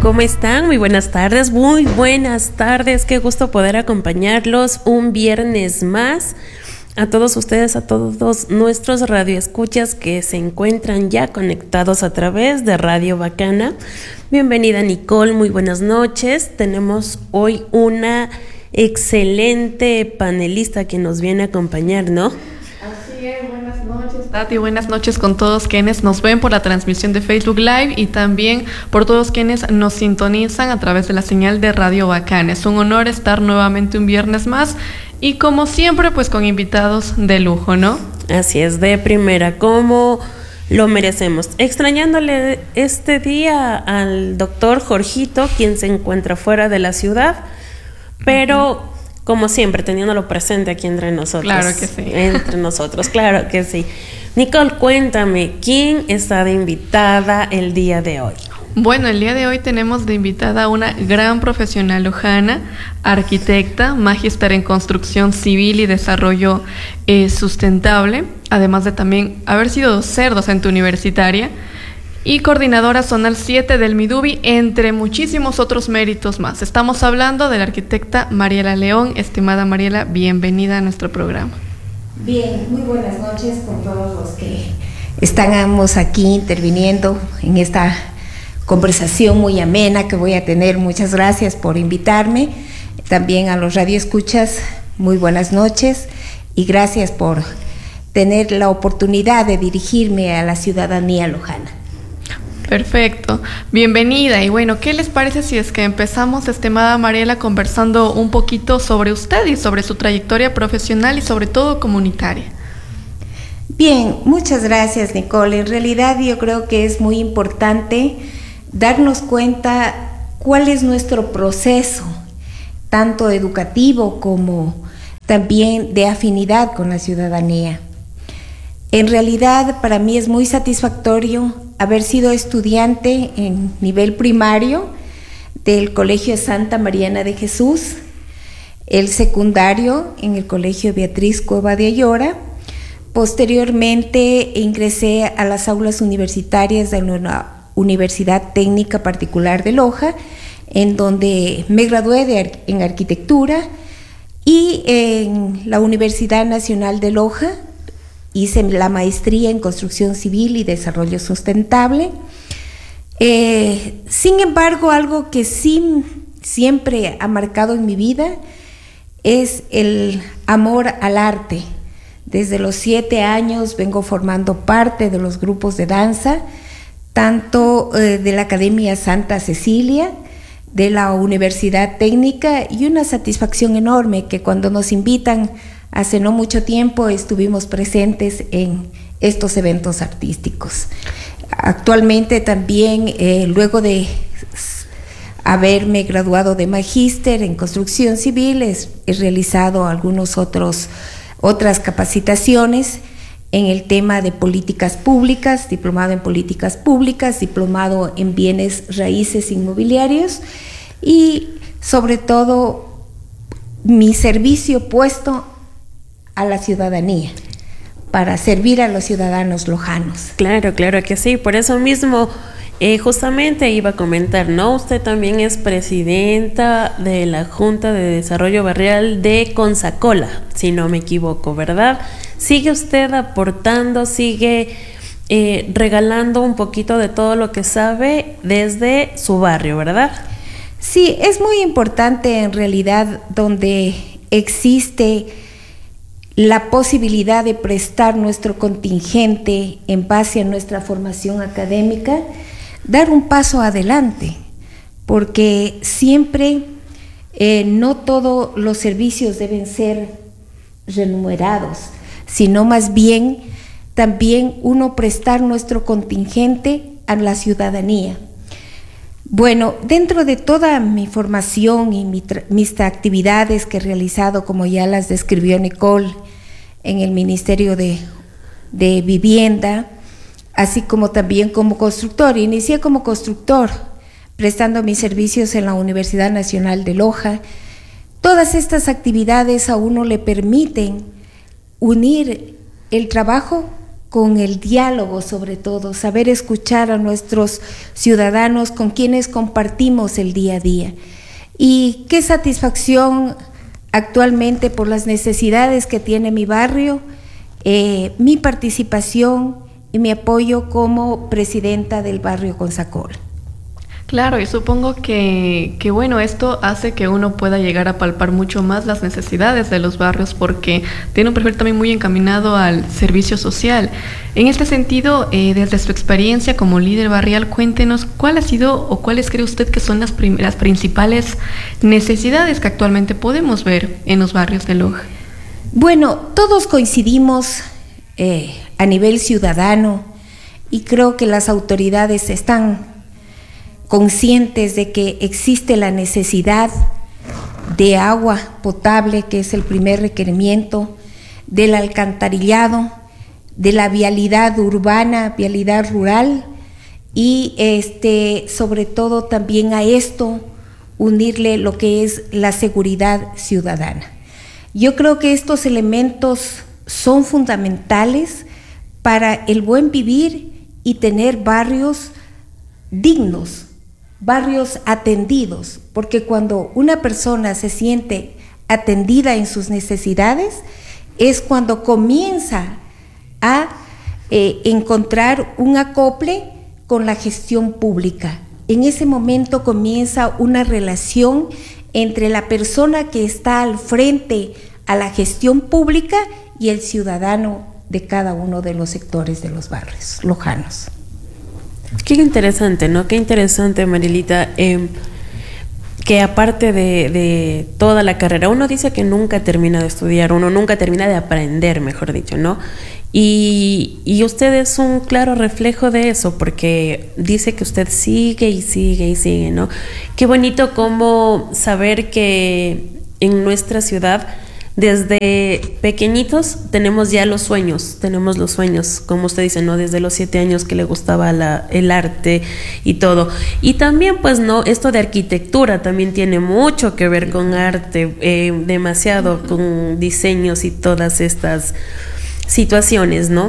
¿Cómo están? Muy buenas tardes, qué gusto poder acompañarlos un viernes más. A todos ustedes, a todos nuestros radioescuchas que se encuentran ya conectados a través de Radio Bacana. Bienvenida Nicole, muy buenas noches. Tenemos hoy una excelente panelista que nos viene a acompañar, ¿no? Así es, buenas noches Tati, buenas noches con todos quienes nos ven por la transmisión de Facebook Live y también por todos quienes nos sintonizan a través de la señal de Radio Bacana. Es un honor estar nuevamente un viernes más y como siempre pues con invitados de lujo, ¿no? Así es, de primera, como lo merecemos. Extrañándole este día al doctor Jorgito, quien se encuentra fuera de la ciudad, pero como siempre, teniéndolo presente aquí entre nosotros. Claro que sí. Entre nosotros, claro que sí. Nicole, cuéntame, ¿quién está de invitada el día de hoy? Bueno, el día de hoy tenemos de invitada a una gran profesional lojana, arquitecta, magíster en construcción civil y desarrollo sustentable, además de también haber sido docente universitaria y coordinadora zonal 7 del Midubi, entre muchísimos otros méritos más. Estamos hablando de la arquitecta Mariela León. Estimada Mariela, bienvenida a nuestro programa. Bien, muy buenas noches con todos los que estamos aquí interviniendo en esta conversación muy amena que voy a tener. Muchas gracias por invitarme. También a los radioescuchas, muy buenas noches y gracias por tener la oportunidad de dirigirme a la ciudadanía lojana. Perfecto, bienvenida. Y bueno, ¿qué les parece si es que empezamos, estimada Mariela, conversando un poquito sobre usted y sobre su trayectoria profesional y sobre todo comunitaria? Bien, muchas gracias Nicole. En realidad yo creo que es muy importante darnos cuenta cuál es nuestro proceso, tanto educativo como también de afinidad con la ciudadanía. En realidad para mí es muy satisfactorio haber sido estudiante en nivel primario del Colegio Santa Mariana de Jesús, el secundario en el Colegio Beatriz Cueva de Ayora. Posteriormente ingresé a las aulas universitarias de la Universidad Técnica Particular de Loja, en donde me gradué en arquitectura, y en la Universidad Nacional de Loja hice la maestría en construcción civil y desarrollo sustentable. Sin embargo, algo que sí siempre ha marcado en mi vida es el amor al arte. Desde los 7 años vengo formando parte de los grupos de danza, tanto de la Academia Santa Cecilia, de la Universidad Técnica, y una satisfacción enorme que cuando nos invitan hace no mucho tiempo estuvimos presentes en estos eventos artísticos. Actualmente también, luego de haberme graduado de magíster en construcción civil, he realizado otras capacitaciones en el tema de políticas públicas, diplomado en políticas públicas, diplomado en bienes raíces inmobiliarios y sobre todo mi servicio puesto a la ciudadanía, para servir a los ciudadanos lojanos. Claro que sí, por eso mismo justamente iba a comentar, ¿no? Usted también es presidenta de la Junta de Desarrollo Barrial de Consacola, si no me equivoco, ¿verdad? Sigue usted aportando, sigue regalando un poquito de todo lo que sabe desde su barrio, ¿verdad? Sí, es muy importante en realidad donde existe la posibilidad de prestar nuestro contingente en base a nuestra formación académica, dar un paso adelante, porque siempre no todos los servicios deben ser remunerados, sino más bien también uno prestar nuestro contingente a la ciudadanía. Bueno, dentro de toda mi formación y mis actividades que he realizado, como ya las describió Nicole, en el Ministerio de Vivienda, así como también como constructor. Inicié como constructor, prestando mis servicios en la Universidad Nacional de Loja. Todas estas actividades a uno le permiten unir el trabajo con el diálogo, sobre todo, saber escuchar a nuestros ciudadanos con quienes compartimos el día a día. Y qué satisfacción actualmente por las necesidades que tiene mi barrio, mi participación y mi apoyo como presidenta del barrio Consacol. Claro, y supongo que bueno, esto hace que uno pueda llegar a palpar mucho más las necesidades de los barrios porque tiene un perfil también muy encaminado al servicio social. En este sentido, desde su experiencia como líder barrial, cuéntenos cuál ha sido o cuáles cree usted que son las principales necesidades que actualmente podemos ver en los barrios de Loja. Bueno, todos coincidimos a nivel ciudadano y creo que las autoridades están conscientes de que existe la necesidad de agua potable, que es el primer requerimiento, del alcantarillado, de la vialidad urbana, vialidad rural y sobre todo también a esto unirle lo que es la seguridad ciudadana. Yo creo que estos elementos son fundamentales para el buen vivir y tener barrios dignos, barrios atendidos, porque cuando una persona se siente atendida en sus necesidades es cuando comienza a encontrar un acople con la gestión pública. En ese momento comienza una relación entre la persona que está al frente a la gestión pública y el ciudadano de cada uno de los sectores de los barrios lojanos. Qué interesante, ¿no? Qué interesante, Marielita, que aparte de toda la carrera, uno dice que nunca termina de estudiar, uno nunca termina de aprender, mejor dicho, ¿no? Y usted es un claro reflejo de eso, porque dice que usted sigue y sigue y sigue, ¿no? Qué bonito como saber que en nuestra ciudad, desde pequeñitos tenemos los sueños, como usted dice, ¿no? Desde los 7 años que le gustaba el arte y todo. Y también, pues, ¿no? Esto de arquitectura también tiene mucho que ver con arte, demasiado con diseños y todas estas situaciones, ¿no?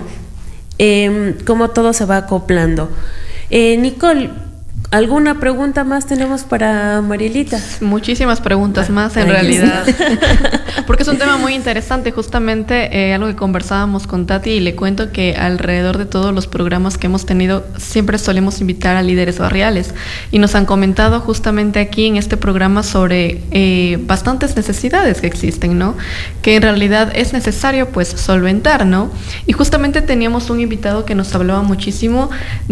Cómo todo se va acoplando. Nicole, ¿alguna pregunta más tenemos para Marielita? Muchísimas preguntas más en realidad, porque es un tema muy interesante, justamente algo que conversábamos con Tati y le cuento que alrededor de todos los programas que hemos tenido siempre solemos invitar a líderes barriales y nos han comentado justamente aquí en este programa sobre bastantes necesidades que existen, ¿no? Que en realidad es necesario pues solventar, ¿no? Y justamente teníamos un invitado que nos hablaba muchísimo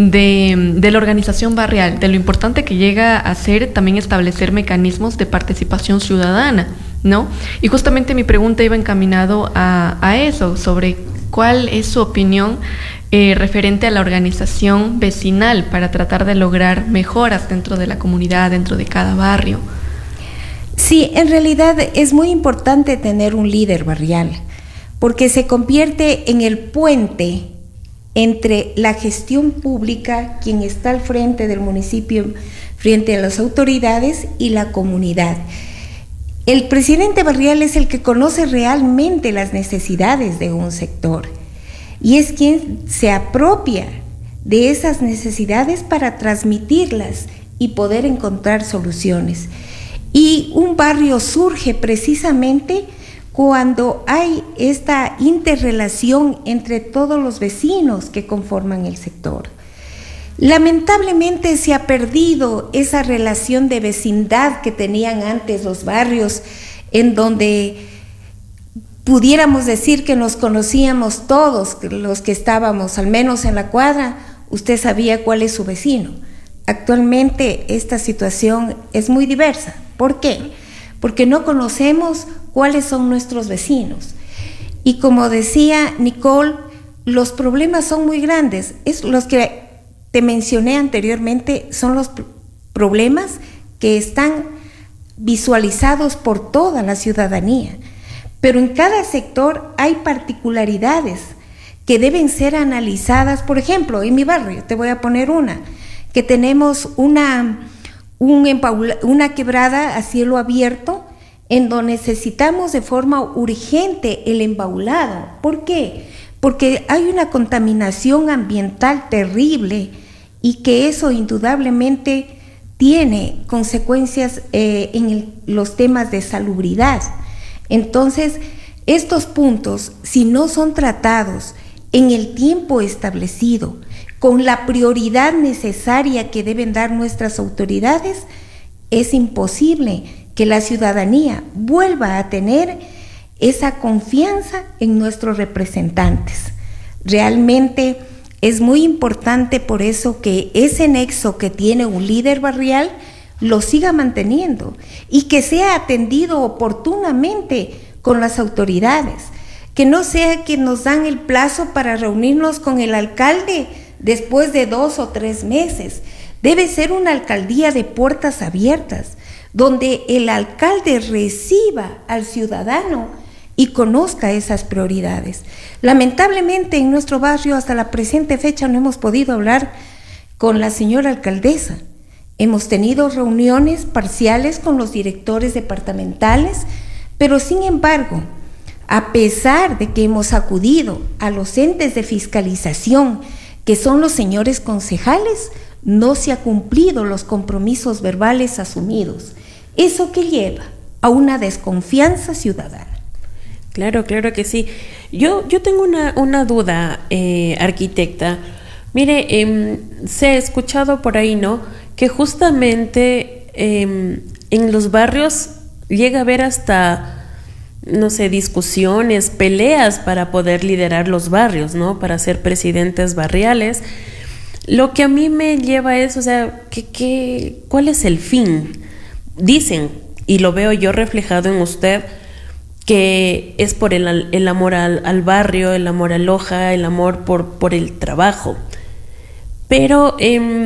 de la organización barrial, de lo importante que llega a ser también establecer mecanismos de participación ciudadana, ¿no? Y justamente mi pregunta iba encaminado a eso, sobre cuál es su opinión referente a la organización vecinal para tratar de lograr mejoras dentro de la comunidad, dentro de cada barrio. Sí, en realidad es muy importante tener un líder barrial, porque se convierte en el puente entre la gestión pública, quien está al frente del municipio, frente a las autoridades y la comunidad. El presidente barrial es el que conoce realmente las necesidades de un sector y es quien se apropia de esas necesidades para transmitirlas y poder encontrar soluciones. Y un barrio surge precisamente cuando hay esta interrelación entre todos los vecinos que conforman el sector. Lamentablemente se ha perdido esa relación de vecindad que tenían antes los barrios, en donde pudiéramos decir que nos conocíamos todos, los que estábamos al menos en la cuadra, usted sabía cuál es su vecino. Actualmente esta situación es muy diversa. ¿Por qué? Porque no conocemos cuáles son nuestros vecinos. Y como decía Nicole, los problemas son muy grandes. Es los que te mencioné anteriormente, son los problemas que están visualizados por toda la ciudadanía. Pero en cada sector hay particularidades que deben ser analizadas. Por ejemplo, en mi barrio, te voy a poner una, que tenemos una quebrada a cielo abierto, en donde necesitamos de forma urgente el embaulado. ¿Por qué? porque hay una contaminación ambiental terrible y que eso indudablemente tiene consecuencias en los temas de salubridad. Entonces, estos puntos, si no son tratados en el tiempo establecido, con la prioridad necesaria que deben dar nuestras autoridades, es imposible que la ciudadanía vuelva a tener esa confianza en nuestros representantes. Realmente es muy importante por eso que ese nexo que tiene un líder barrial lo siga manteniendo y que sea atendido oportunamente con las autoridades, que no sea que nos dan el plazo para reunirnos con el alcalde después de 2 o 3 meses. Debe ser una alcaldía de puertas abiertas, donde el alcalde reciba al ciudadano y conozca esas prioridades. Lamentablemente en nuestro barrio hasta la presente fecha no hemos podido hablar con la señora alcaldesa. Hemos tenido reuniones parciales con los directores departamentales, pero sin embargo, a pesar de que hemos acudido a los entes de fiscalización, que son los señores concejales, no se han cumplido los compromisos verbales asumidos. ¿Eso qué lleva? A una desconfianza ciudadana. Claro, claro que sí. Yo tengo una duda, arquitecta. Mire, se ha escuchado por ahí, ¿no?, que justamente en los barrios llega a haber hasta, no sé, discusiones, peleas para poder liderar los barrios, ¿no?, para ser presidentes barriales. Lo que a mí me lleva es, o sea, ¿cuál es el fin? Dicen, y lo veo yo reflejado en usted, que es por el amor al barrio, el amor a Loja, el amor por el trabajo. Pero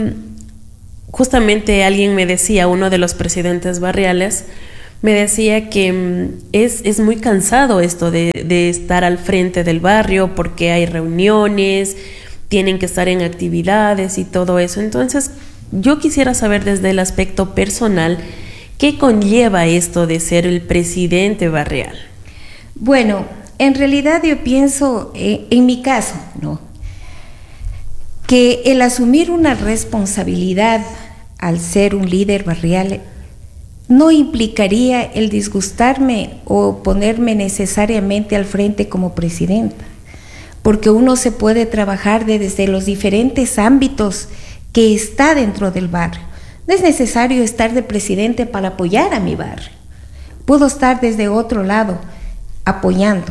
justamente alguien me decía, uno de los presidentes barriales, me decía que es muy cansado esto de estar al frente del barrio porque hay reuniones, tienen que estar en actividades y todo eso. Entonces, yo quisiera saber desde el aspecto personal, ¿qué conlleva esto de ser el presidente barrial? Bueno, en realidad yo pienso, en mi caso, ¿no?, que el asumir una responsabilidad al ser un líder barrial no implicaría el disgustarme o ponerme necesariamente al frente como presidenta, porque uno se puede trabajar desde los diferentes ámbitos que está dentro del barrio. No es necesario estar de presidente para apoyar a mi barrio. Puedo estar desde otro lado apoyando.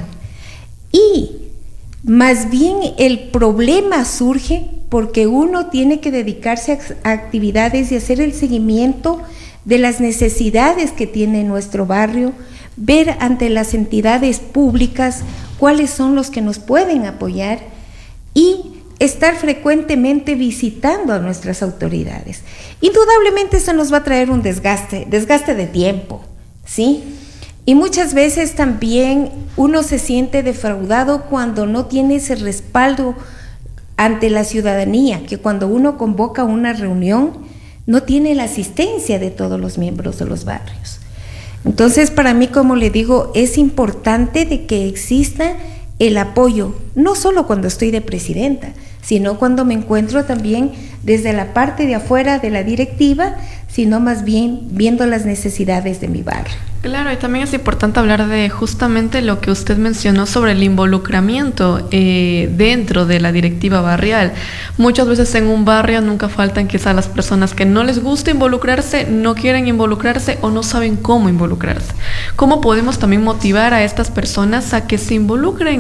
Y más bien el problema surge porque uno tiene que dedicarse a actividades y hacer el seguimiento de las necesidades que tiene nuestro barrio, ver ante las entidades públicas cuáles son los que nos pueden apoyar y estar frecuentemente visitando a nuestras autoridades. Indudablemente eso nos va a traer un desgaste de tiempo, ¿sí? Y muchas veces también uno se siente defraudado cuando no tiene ese respaldo ante la ciudadanía, que cuando uno convoca una reunión no tiene la asistencia de todos los miembros de los barrios. Entonces, para mí, como le digo, es importante de que exista el apoyo, no solo cuando estoy de presidenta, sino cuando me encuentro también desde la parte de afuera de la directiva, sino más bien viendo las necesidades de mi barrio. Claro, y también es importante hablar de justamente lo que usted mencionó sobre el involucramiento dentro de la directiva barrial. Muchas veces en un barrio nunca faltan quizás las personas que no les gusta involucrarse, no quieren involucrarse o no saben cómo involucrarse. ¿Cómo podemos también motivar a estas personas a que se involucren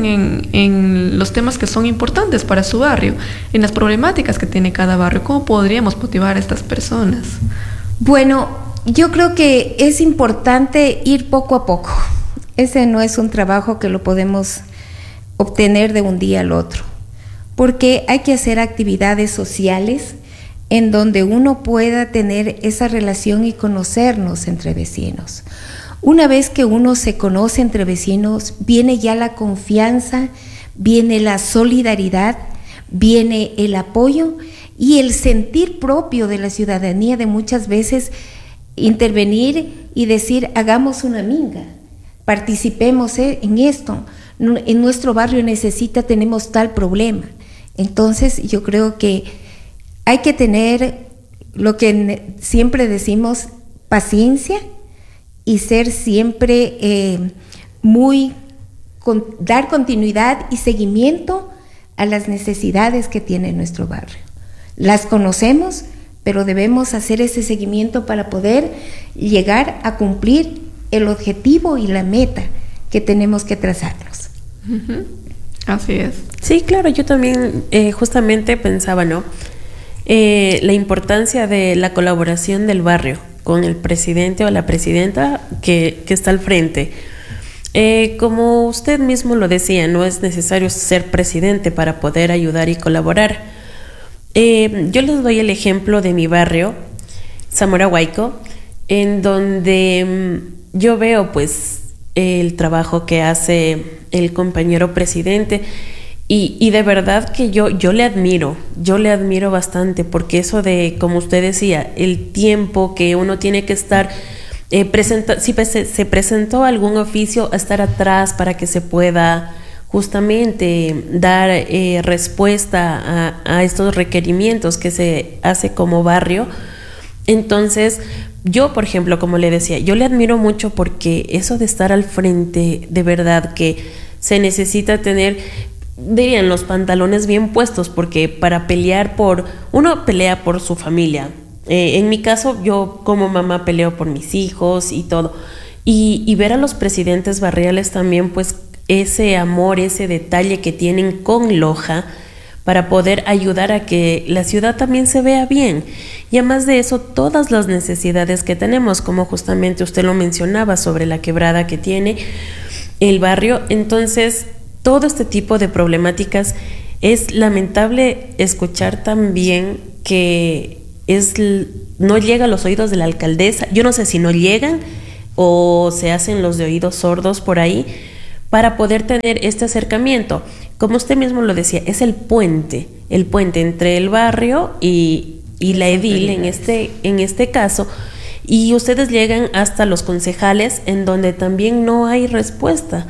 en los temas que son importantes para su barrio, en las problemáticas que tiene cada barrio? ¿Cómo podríamos motivar a estas personas? Bueno, yo creo que es importante ir poco a poco. Ese no es un trabajo que lo podemos obtener de un día al otro, porque hay que hacer actividades sociales en donde uno pueda tener esa relación y conocernos entre vecinos. Una vez que uno se conoce entre vecinos, viene ya la confianza, viene la solidaridad, viene el apoyo y el sentir propio de la ciudadanía de muchas veces intervenir y decir, hagamos una minga, participemos en esto. en nuestro barrio tenemos tal problema. Entonces yo creo que hay que tener lo que siempre decimos, paciencia, y ser siempre dar continuidad y seguimiento a las necesidades que tiene nuestro barrio. Las conocemos, pero debemos hacer ese seguimiento para poder llegar a cumplir el objetivo y la meta que tenemos que trazarnos. Así es. Sí, claro, yo también justamente pensaba, ¿no? La importancia de la colaboración del barrio con el presidente o la presidenta que está al frente. Como usted mismo lo decía, no es necesario ser presidente para poder ayudar y colaborar. Yo les doy el ejemplo de mi barrio, Zamora Huayco, en donde yo veo pues el trabajo que hace el compañero presidente y de verdad que yo le admiro bastante, porque eso de, como usted decía, el tiempo que uno tiene que estar si se presentó algún oficio, a estar atrás para que se pueda justamente dar respuesta a estos requerimientos que se hace como barrio. Entonces yo, por ejemplo, como le decía, yo le admiro mucho, porque eso de estar al frente, de verdad que se necesita tener, dirían, los pantalones bien puestos, porque para uno pelea por su familia. En mi caso, yo como mamá peleo por mis hijos y todo. Y ver a los presidentes barriales también, pues ese amor, ese detalle que tienen con Loja para poder ayudar a que la ciudad también se vea bien. Y además de eso, todas las necesidades que tenemos, como justamente usted lo mencionaba sobre la quebrada que tiene el barrio. Entonces, todo este tipo de problemáticas, es lamentable escuchar también que no llega a los oídos de la alcaldesa. Yo no sé si no llegan o se hacen los de oídos sordos por ahí para poder tener este acercamiento. Como usted mismo lo decía, es el puente entre el barrio y la edil en este caso, y ustedes llegan hasta los concejales, en donde también no hay respuesta.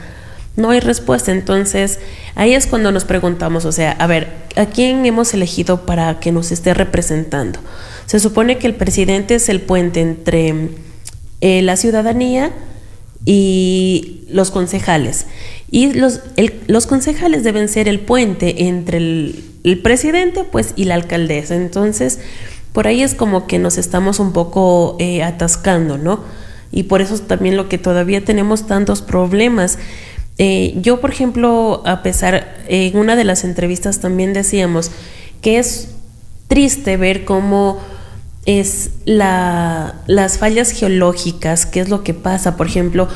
Entonces ahí es cuando nos preguntamos, o sea, a ver, ¿a quién hemos elegido para que nos esté representando? Se supone que el presidente es el puente entre la ciudadanía y los concejales, y los concejales deben ser el puente entre el presidente pues y la alcaldesa. Entonces por ahí es como que nos estamos un poco atascando, ¿no? Y por eso también lo que todavía tenemos tantos problemas. Yo, por ejemplo, en una de las entrevistas también decíamos que es triste ver cómo es las fallas geológicas, qué es lo que pasa. Por ejemplo,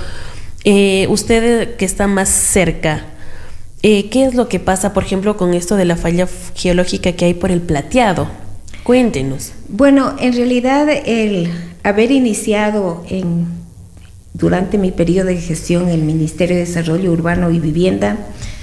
usted que está más cerca, ¿qué es lo que pasa, por ejemplo, con esto de la falla geológica que hay por el Plateado? Cuéntenos. Bueno, en realidad el haber iniciado durante mi periodo de gestión el Ministerio de Desarrollo Urbano y Vivienda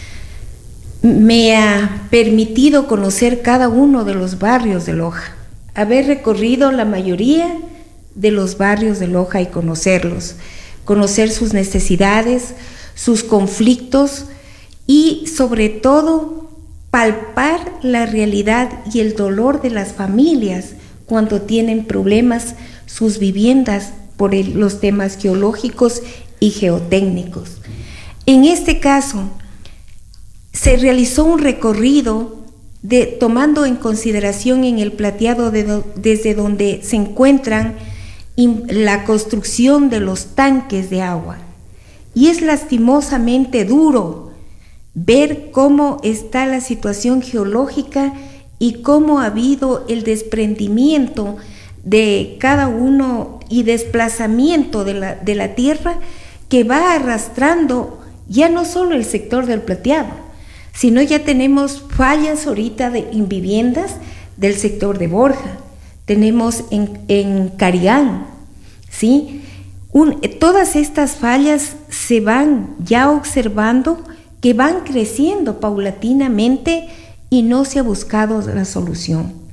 me ha permitido conocer cada uno de los barrios de Loja, haber recorrido la mayoría de los barrios de Loja y conocerlos, conocer sus necesidades, sus conflictos y sobre todo palpar la realidad y el dolor de las familias cuando tienen problemas sus viviendas por los temas geológicos y geotécnicos. En este caso, se realizó un recorrido tomando en consideración en el Plateado desde donde se encuentran la construcción de los tanques de agua. Y es lastimosamente duro ver cómo está la situación geológica y cómo ha habido el desprendimiento de cada uno y desplazamiento de la tierra que va arrastrando ya no solo el sector del Plateado, sino ya tenemos fallas ahorita en viviendas del sector de Borja, tenemos en Carián, ¿sí? Todas estas fallas se van ya observando que van creciendo paulatinamente y no se ha buscado la solución.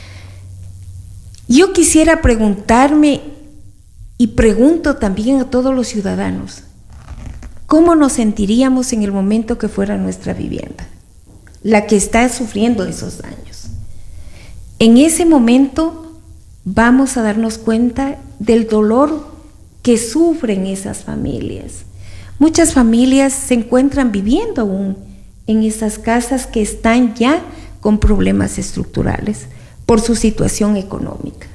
Yo quisiera preguntarme y pregunto también a todos los ciudadanos, ¿cómo nos sentiríamos en el momento que fuera nuestra vivienda, la que está sufriendo esos daños? En ese momento vamos a darnos cuenta del dolor que sufren esas familias. Muchas familias se encuentran viviendo aún en esas casas que están ya con problemas estructurales por su situación económica.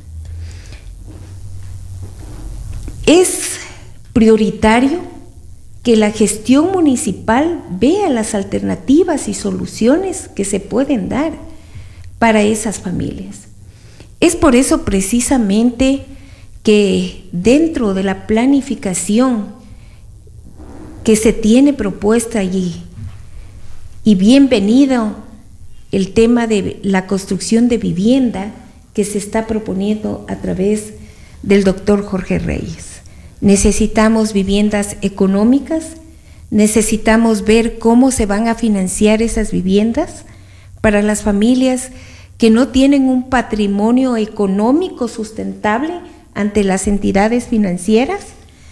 Es prioritario que la gestión municipal vea las alternativas y soluciones que se pueden dar para esas familias. Es por eso precisamente que dentro de la planificación que se tiene propuesta allí, y bienvenido el tema de la construcción de vivienda que se está proponiendo a través del doctor Jorge Reyes. Necesitamos viviendas económicas, necesitamos ver cómo se van a financiar esas viviendas para las familias que no tienen un patrimonio económico sustentable ante las entidades financieras.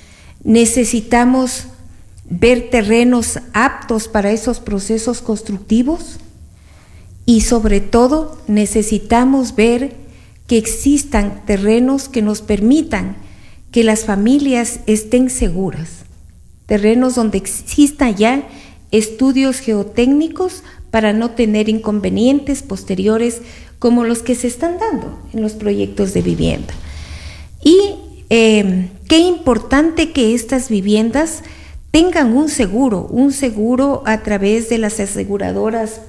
Necesitamos ver terrenos aptos para esos procesos constructivos y sobre todo necesitamos ver que existan terrenos que nos permitan que las familias estén seguras, terrenos donde existan ya estudios geotécnicos para no tener inconvenientes posteriores como los que se están dando en los proyectos de vivienda. Y qué importante que estas viviendas tengan un seguro a través de las aseguradoras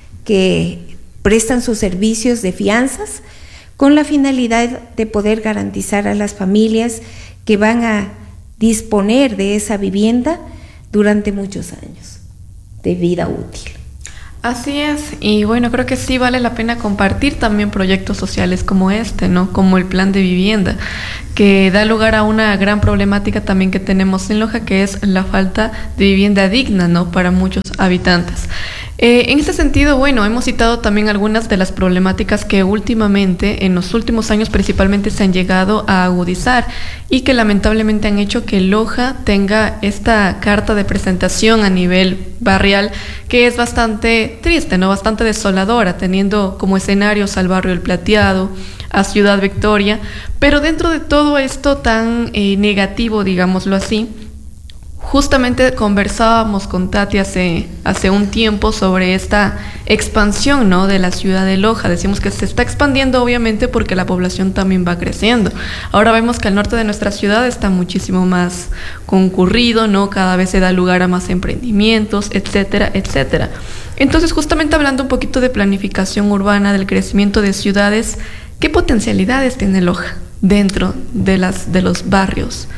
que prestan sus servicios de fianzas, con la finalidad de poder garantizar a las familias que van a disponer de esa vivienda durante muchos años de vida útil. Así es, y bueno, creo que sí vale la pena compartir también proyectos sociales como este, ¿no? Como el plan de vivienda, que da lugar a una gran problemática también que tenemos en Loja, que es la falta de vivienda digna, ¿no? Para muchos habitantes. En este sentido, bueno, hemos citado también algunas de las problemáticas que últimamente, en los últimos años principalmente, se han llegado a agudizar y que lamentablemente han hecho que Loja tenga esta carta de presentación a nivel barrial que es bastante triste, ¿no? Bastante desoladora, teniendo como escenarios al barrio El Plateado, a Ciudad Victoria, pero dentro de todo esto tan negativo, digámoslo así, justamente conversábamos con Tati hace un tiempo sobre esta expansión, ¿no? De la ciudad de Loja. Decimos que se está expandiendo obviamente porque la población también va creciendo. Ahora vemos que el norte de nuestra ciudad está muchísimo más concurrido, ¿no? Cada vez se da lugar a más emprendimientos, etcétera, etcétera. Entonces, justamente hablando un poquito de planificación urbana, del crecimiento de ciudades, ¿qué potencialidades tiene Loja dentro de los barrios?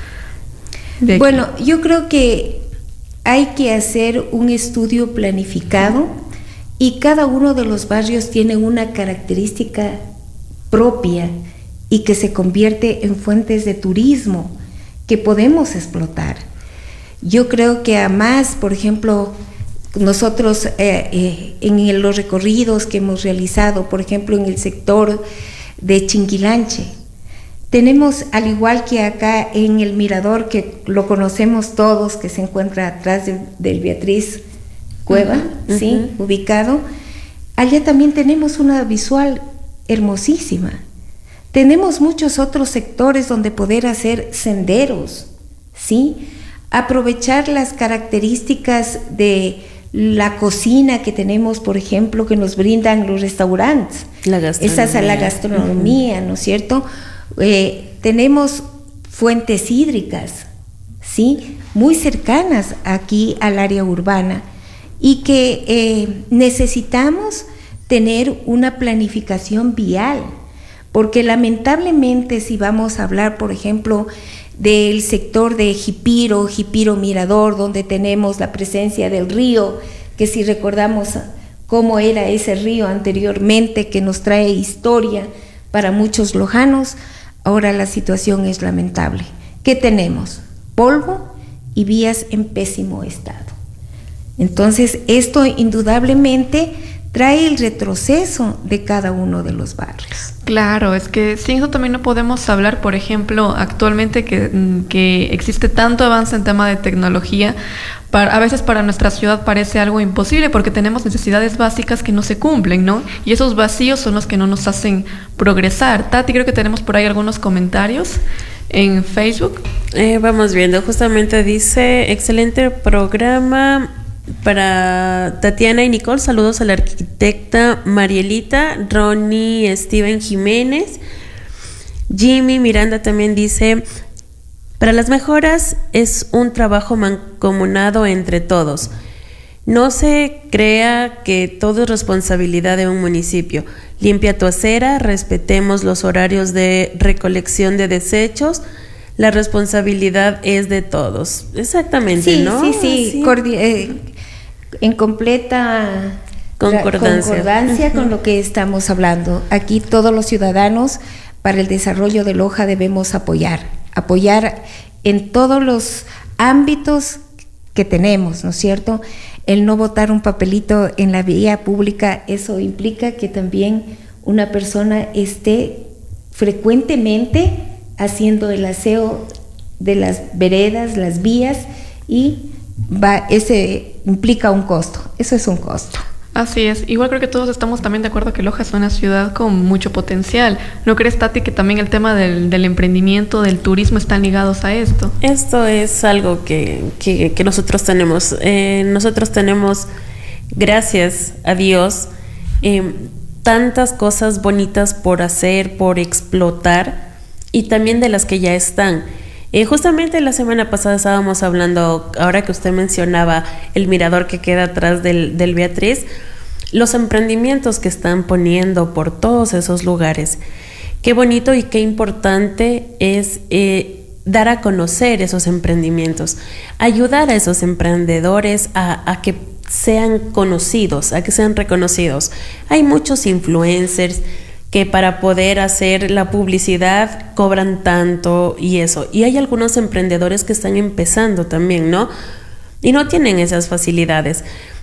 Bueno, yo creo que hay que hacer un estudio planificado y cada uno de los barrios tiene una característica propia y que se convierte en fuentes de turismo que podemos explotar. Yo creo que además, por ejemplo, nosotros en los recorridos que hemos realizado, por ejemplo, en el sector de Chinquilanche, tenemos, al igual que acá en el mirador, que lo conocemos todos, que se encuentra atrás del Beatriz Cueva, ¿sí? Ubicado, allá también tenemos una visual hermosísima. Tenemos muchos otros sectores donde poder hacer senderos, ¿sí? Aprovechar las características de la cocina que tenemos, por ejemplo, que nos brindan los restaurantes. La gastronomía, ¿no es cierto? Tenemos fuentes hídricas, ¿sí? Muy cercanas aquí al área urbana y que necesitamos tener una planificación vial, porque lamentablemente si vamos a hablar, por ejemplo, del sector de Jipiro Mirador, donde tenemos la presencia del río, que si recordamos cómo era ese río anteriormente, que nos trae historia para muchos lojanos, ahora la situación es lamentable. ¿Qué tenemos? Polvo y vías en pésimo estado. Entonces, esto indudablemente trae el retroceso de cada uno de los barrios. Claro, es que sin eso también no podemos hablar, por ejemplo, actualmente que existe tanto avance en tema de tecnología, a veces para nuestra ciudad parece algo imposible porque tenemos necesidades básicas que no se cumplen, ¿no? Y esos vacíos son los que no nos hacen progresar. Tati, creo que tenemos por ahí algunos comentarios en Facebook. Vamos viendo, justamente dice, excelente programa para Tatiana y Nicole, saludos a la arquitecta Marielita, Ronnie Steven Jiménez. Jimmy Miranda también dice, para las mejoras es un trabajo mancomunado entre todos. No se crea que todo es responsabilidad de un municipio. Limpia tu acera, respetemos los horarios de recolección de desechos. La responsabilidad es de todos. Exactamente, sí, ¿no? Sí. En completa concordancia con lo que estamos hablando. Aquí todos los ciudadanos para el desarrollo de Loja debemos apoyar en todos los ámbitos que tenemos, ¿no es cierto? El no botar un papelito en la vía pública, eso implica que también una persona esté frecuentemente haciendo el aseo de las veredas, las vías, y ese implica un costo, eso es un costo. Así es, igual creo que todos estamos también de acuerdo que Loja es una ciudad con mucho potencial. ¿No crees, Tati, que también el tema del emprendimiento, del turismo están ligados a esto? Esto es algo que nosotros tenemos. Nosotros tenemos, gracias a Dios, tantas cosas bonitas por hacer, por explotar, y también de las que ya están. Justamente la semana pasada estábamos hablando, ahora que usted mencionaba el mirador que queda atrás del Beatriz, los emprendimientos que están poniendo por todos esos lugares. Qué bonito y qué importante es dar a conocer esos emprendimientos, ayudar a esos emprendedores a que sean conocidos, a que sean reconocidos. Hay muchos influencers que para poder hacer la publicidad cobran tanto y eso. Y hay algunos emprendedores que están empezando también, ¿no? Y no tienen esas facilidades.